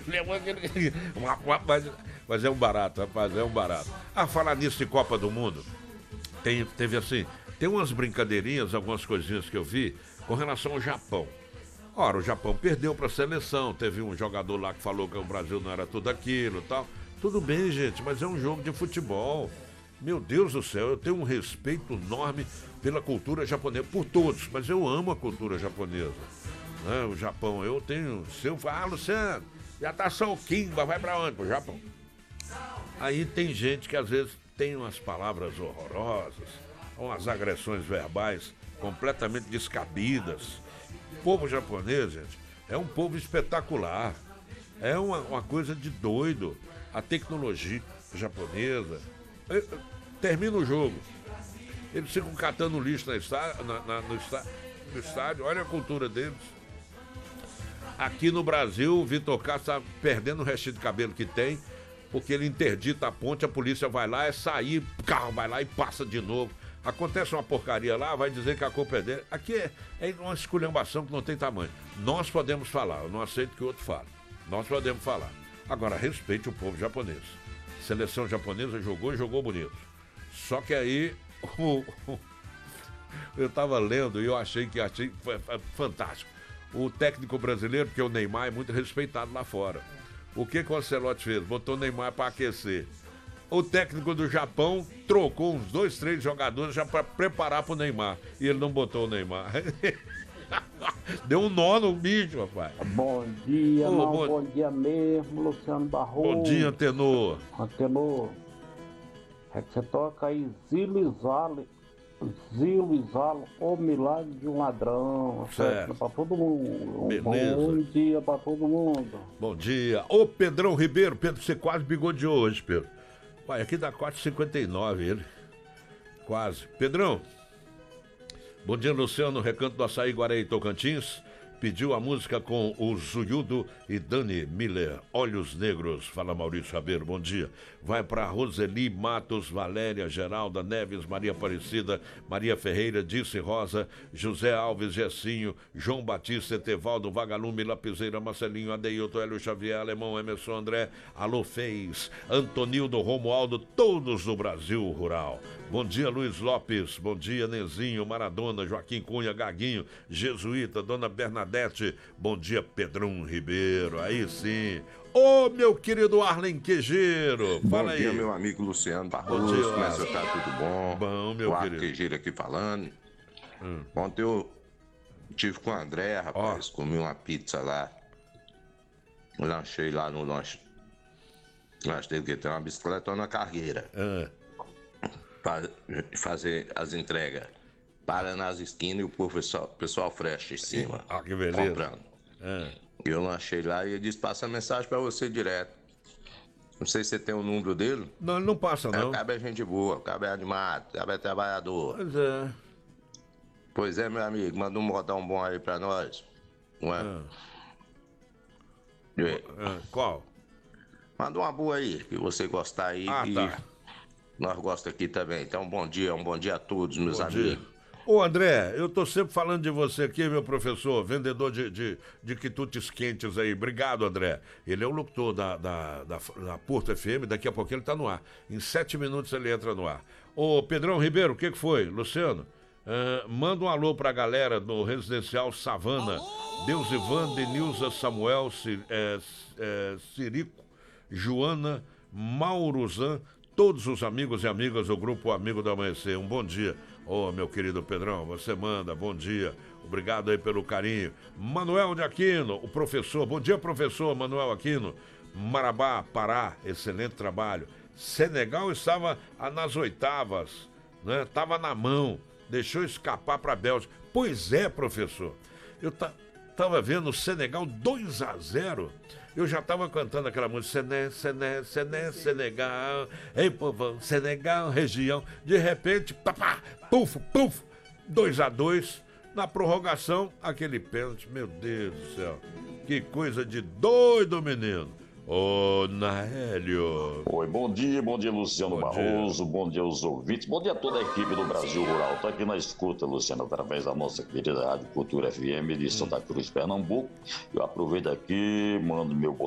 Mas é um barato, rapaz, é um barato. Falar nisso de Copa do Mundo, teve assim, tem umas brincadeirinhas, algumas coisinhas que eu vi com relação ao Japão. Ora, o Japão perdeu para a seleção, teve um jogador lá que falou que o Brasil não era tudo aquilo e tal. Tudo bem, gente, mas é um jogo de futebol. Meu Deus do céu, eu tenho um respeito enorme pela cultura japonesa, por todos, mas eu amo a cultura japonesa. Né? O Japão, eu tenho... Se eu falar, Luciano, já tá só o Kimba, vai pra onde? Pro Japão. Aí tem gente que às vezes tem umas palavras horrorosas, umas agressões verbais completamente descabidas. O povo japonês, gente, é um povo espetacular. É uma coisa de doido. A tecnologia japonesa... Termina o jogo, eles ficam catando lixo no estádio. Olha a cultura deles. Aqui no Brasil, o Vitor Castro está perdendo o restinho de cabelo que tem, porque ele interdita a ponte, a polícia vai lá, sair, o carro vai lá e passa de novo. Acontece uma porcaria lá, vai dizer que a culpa é dele. Aqui é uma esculhambação que não tem tamanho. Nós podemos falar, eu não aceito que o outro fale. Nós podemos falar. Agora, respeite o povo japonês. Seleção japonesa jogou e jogou bonito. Só que aí eu estava lendo e eu achei fantástico. O técnico brasileiro, porque o Neymar é muito respeitado lá fora. O que o Ancelotti fez? Botou o Neymar para aquecer. O técnico do Japão trocou uns 2, 3 jogadores já para preparar para o Neymar. E ele não botou o Neymar. Deu um nó no bicho, rapaz. Bom dia, bom dia mesmo, Luciano Barroso. Bom dia, Antenor. Antenor, é que você toca aí Zilo e Zalo, o milagre de um ladrão. Certo. Pra todo mundo. Beleza. Bom dia pra todo mundo. Bom dia. Ô, Pedrão Ribeiro, Pedro, você quase bigodeou hoje, Pedro. Ué, aqui dá 4,59 ele. Quase. Pedrão. Bom dia, Luciano, Recanto do Açaí, Guará e Tocantins. Pediu a música com o Zuyudo e Dani Miller, Olhos Negros. Fala, Maurício Rabeiro, bom dia. Vai para Roseli Matos, Valéria, Geralda Neves, Maria Aparecida, Maria Ferreira, Dice Rosa, José Alves Gessinho, João Batista, Etevaldo, Vagalume, Lapiseira, Marcelinho, Adeilton, Hélio Xavier, Alemão, Emerson André, Alô Fez, Antonildo, Romualdo, todos do Brasil Rural. Bom dia, Luiz Lopes, bom dia, Nezinho, Maradona, Joaquim Cunha, Gaguinho, Jesuíta, Dona Bernadette, bom dia, Pedrão Ribeiro, aí sim. Ô, meu querido Arlen Quejeiro, fala aí. Bom dia, meu amigo Luciano Barroso, como é que você tá? Tudo bom? Bom, meu o querido. Arlen Quejeiro aqui falando. Ontem eu tive com o André, rapaz, comi uma pizza lá, lanchei lá no lanche dele, que tem uma bicicleta na cargueira. Para fazer as entregas. Para nas esquinas e o pessoal frecha em cima. Que beleza. Comprando. E eu lanchei lá e ele disse: passa a mensagem para você direto. Não sei se você tem o número dele. Não, ele não passa, não. O cabo é gente boa, o cabo é animado, o cabo é trabalhador. Pois é. Pois é, meu amigo, manda um modão bom aí pra nós. Não é? Qual? Manda uma boa aí, que você gostar aí. Tá. Nós gostamos aqui também. Então, um bom dia a todos, meus amigos. Ô, André, eu tô sempre falando de você aqui, meu professor, vendedor de quitutes quentes aí. Obrigado, André. Ele é o locutor da Porto FM, daqui a pouco ele tá no ar. Em 7 minutos ele entra no ar. Ô, Pedrão Ribeiro, o que foi? Luciano, manda um alô pra galera no Residencial Savana. Deus Ivan, Denilza, Samuel, Cirico, Joana, Mauruzan, todos os amigos e amigas do Grupo Amigo do Amanhecer. Um bom dia. Ô, meu querido Pedrão, você manda, bom dia. Obrigado aí pelo carinho. Manuel de Aquino, o professor. Bom dia, professor Manuel Aquino. Marabá, Pará, excelente trabalho. Senegal estava nas oitavas, né? Estava na mão, deixou escapar para a Bélgica. Pois é, professor. Eu estava vendo o Senegal 2-0. Eu já estava cantando aquela música, Senegal, ei povão, Senegal, região. De repente, puf, 2-2. Na prorrogação, aquele pênalti, meu Deus do céu. Que coisa de doido, menino. Ô, Naélio. Oi, bom dia, Luciano Barroso, bom dia aos ouvintes, bom dia a toda a equipe do Brasil Rural. Tô aqui na escuta, Luciano, através da nossa querida Rádio Cultura FM de Santa Cruz, Pernambuco. Eu aproveito aqui, mando meu